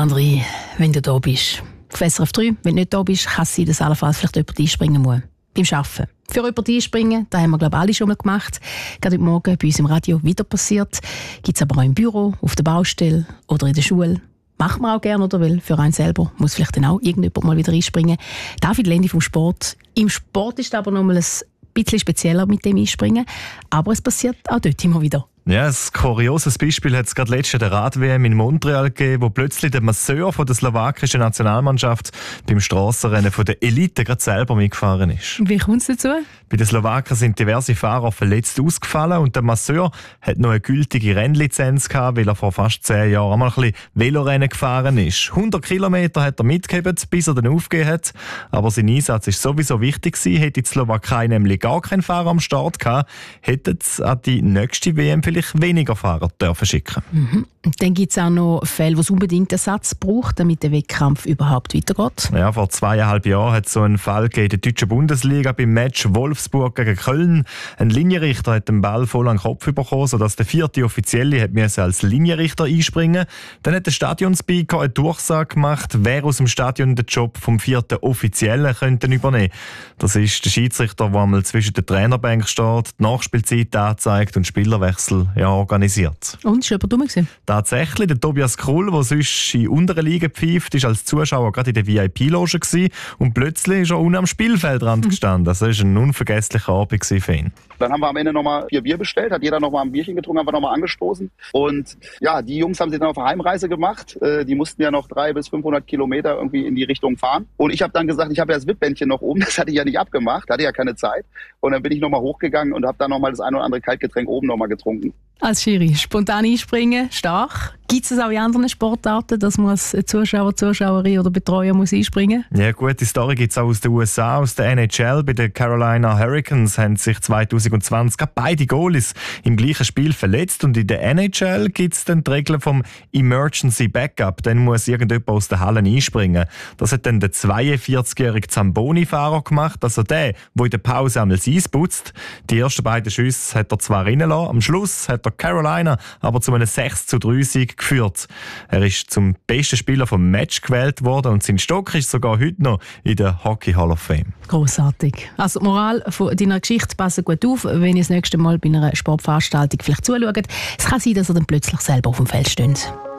Sandri, wenn du da bist. Auf SRF 3, wenn du nicht da bist, kann es sein, dass allenfalls vielleicht jemand einspringen muss. Beim Arbeiten. Für jemanden einspringen, das haben wir, glaube ich, alle schon mal gemacht. Gerade heute Morgen bei uns im Radio wieder passiert. Gibt es aber auch im Büro, auf der Baustelle oder in der Schule. Macht man auch gerne, oder? Weil für einen selber muss vielleicht dann auch irgendjemand mal wieder einspringen. David Lendi vom Sport. Im Sport ist es aber noch mal ein bisschen spezieller mit dem Einspringen. Aber es passiert auch dort immer wieder. Ja, ein kurioses Beispiel hat es gerade letztes Jahr der Rad-WM in Montreal gegeben, wo plötzlich der Masseur von der slowakischen Nationalmannschaft beim Strassenrennen von der Elite gerade selber mitgefahren ist. Wie kommt es dazu? Bei den Slowaken sind diverse Fahrer verletzt ausgefallen und der Masseur hat noch eine gültige Rennlizenz gehabt, weil er vor fast 10 Jahren einmal ein bisschen Velorennen gefahren ist. 100 Kilometer hat er mitgegeben, bis er dann aufgegeben hat. Aber sein Einsatz ist sowieso wichtig gewesen. Hätte die Slowakei nämlich gar keinen Fahrer am Start gehabt, hätten sie an die nächste WM vielleicht weniger Fahrer dürfen schicken. Mhm. Und dann gibt es auch noch Fälle, wo es unbedingt Ersatz braucht, damit der Wettkampf überhaupt weitergeht. Ja, vor 2,5 Jahren hat es so einen Fall gegeben in der deutschen Bundesliga beim Match Wolfsburg gegen Köln. Ein Linienrichter hat den Ball voll an den Kopf bekommen, sodass der 4. Offizielle als Linienrichter einspringen. Dann hat der Stadionspeaker eine Durchsage gemacht, wer aus dem Stadion den Job vom 4. Offiziellen könnte übernehmen. Das ist der Schiedsrichter, der einmal zwischen der Trainerbank steht, die Nachspielzeit anzeigt und Spielerwechsel organisiert. Und, ist jemand dumm gewesen? Tatsächlich, der Tobias Krull, der sonst in unteren Ligen pfeift, war als Zuschauer gerade in der VIP-Loge und plötzlich ist er unten am Spielfeldrand gestanden. Das war ein unvergesslicher Abend für ihn. Dann haben wir am Ende nochmal 4 Bier bestellt, hat jeder nochmal ein Bierchen getrunken, haben wir nochmal angestoßen. Und ja, die Jungs haben sich dann auf eine Heimreise gemacht. Die mussten ja noch 300 bis 500 Kilometer irgendwie in die Richtung fahren. Und ich habe dann gesagt, ich habe ja das VIP-Bändchen noch oben, das hatte ich ja nicht abgemacht, hatte ja keine Zeit. Und dann bin ich nochmal hochgegangen und habe dann nochmal das ein oder andere Kaltgetränk oben nochmal getrunken. Als Schiri, spontan einspringen, stark. Gibt es auch in anderen Sportarten, dass man als Zuschauer, Zuschauerin oder Betreuer muss einspringen muss? Ja, gute Story gibt es auch aus den USA, aus der NHL. Bei den Carolina Hurricanes haben sich 2020 beide Goalies im gleichen Spiel verletzt. Und in der NHL gibt es dann die Regel vom Emergency Backup. Dann muss irgendjemand aus der Halle einspringen. Das hat dann der 42-jährige Zamboni-Fahrer gemacht. Also der in der Pause einmal das Eis putzt. Die ersten beiden Schüsse hat er zwar reingelassen. Am Schluss hat er Carolina aber zu einem 6:3-Sieg geführt. Er ist zum besten Spieler vom Match gewählt worden und sein Stock ist sogar heute noch in der Hockey Hall of Fame. Grossartig. Also die Moral von deiner Geschichte passt gut auf, wenn ihr das nächste Mal bei einer Sportveranstaltung vielleicht zuschaut. Es kann sein, dass ihr dann plötzlich selber auf dem Feld steht.